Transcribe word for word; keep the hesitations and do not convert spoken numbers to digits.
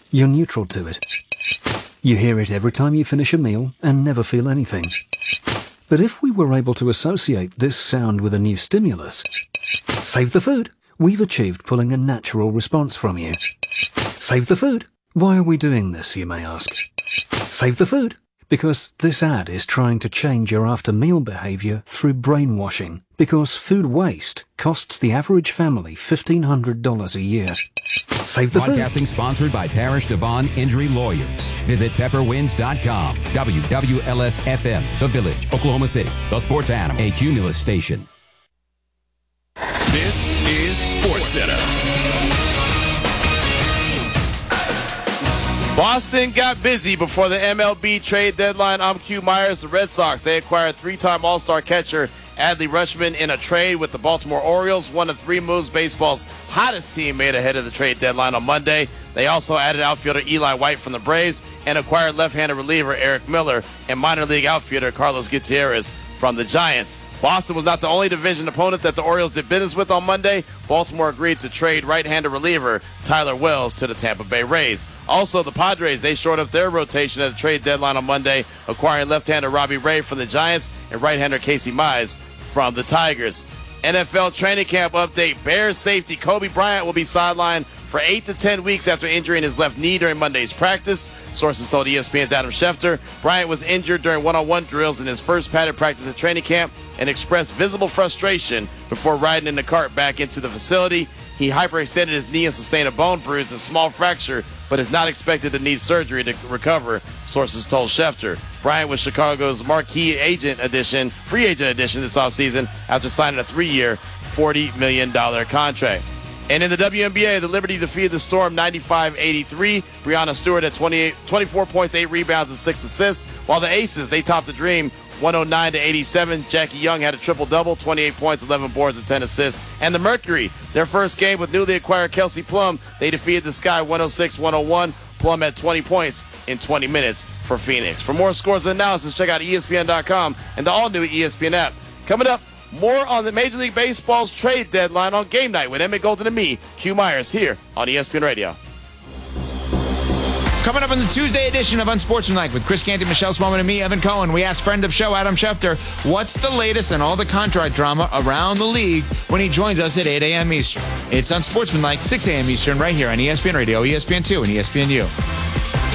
you're neutral to it. You hear it every time you finish a meal and never feel anything. But if we were able to associate this sound with a new stimulus, save the food, we've achieved pulling a natural response from you. Save the food. Why are we doing this, you may ask? Save the food. Because this ad is trying to change your after-meal behavior through brainwashing. Because food waste costs the average family fifteen hundred dollars a year. Save the food. Broadcasting sponsored by Parish Devon Injury Lawyers. Visit pepper winds dot com. W W L S F M, The Village, Oklahoma City. The Sports Animal, a Cumulus station. This is SportsCenter. Boston got busy before the M L B trade deadline. I'm Q Myers. The Red Sox, they acquired three-time All-Star catcher Adley Rutschman in a trade with the Baltimore Orioles, one of three moves baseball's hottest team made ahead of the trade deadline on Monday. They also added outfielder Eli White from the Braves and acquired left-handed reliever Eric Miller and minor league outfielder Carlos Gutierrez from the Giants. Boston was not the only division opponent that the Orioles did business with on Monday. Baltimore agreed to trade right-handed reliever Tyler Wells to the Tampa Bay Rays. Also, the Padres, they shored up their rotation at the trade deadline on Monday, acquiring left-hander Robbie Ray from the Giants and right-hander Casey Mize from the Tigers. N F L training camp update. Bears safety Kobe Bryant will be sidelined for eight to ten weeks after injury in his left knee during Monday's practice. Sources told E S P N's Adam Schefter Bryant was injured during one-on-one drills in his first padded practice at training camp and expressed visible frustration before riding in the cart back into the facility. He hyperextended his knee and sustained a bone bruise and small fracture, but is not expected to need surgery to recover, sources told Schefter. Bryant was Chicago's marquee agent addition, free agent addition this offseason after signing a three-year, forty million dollars contract. And in the W N B A, the Liberty defeated the Storm ninety-five eighty-three. Breanna Stewart had twenty-eight, twenty-four points, eight rebounds, and six assists, while the Aces, they topped the Dream one oh nine to eighty-seven. Jackie Young had a triple-double, twenty-eight points, eleven boards, and ten assists. And the Mercury, their first game with newly acquired Kelsey Plum, they defeated the Sky one oh six to one oh one. Plum had twenty points in twenty minutes for Phoenix. For more scores and analysis, check out E S P N dot com and the all-new E S P N app. Coming up, more on the Major League Baseball's trade deadline on Game Night with Emmett Golden and me, Q Myers, here on E S P N Radio. Coming up on the Tuesday edition of Unsportsmanlike with Chris Canty, Michelle Smallman, and me, Evan Cohen, we asked friend of show Adam Schefter what's the latest in all the contract drama around the league when he joins us at eight a.m. Eastern. It's Unsportsmanlike, six a.m. Eastern, right here on E S P N Radio, E S P N two, and E S P N U.